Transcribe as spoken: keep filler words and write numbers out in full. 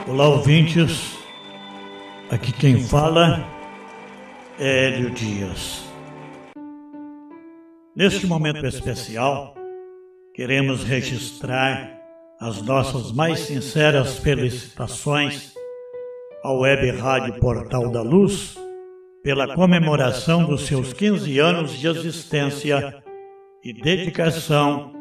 Olá, ouvintes. Aqui quem fala é Hélio Dias. Neste momento especial, queremos registrar as nossas mais sinceras felicitações ao Web Rádio Portal da Luz pela comemoração dos seus quinze anos de existência e dedicação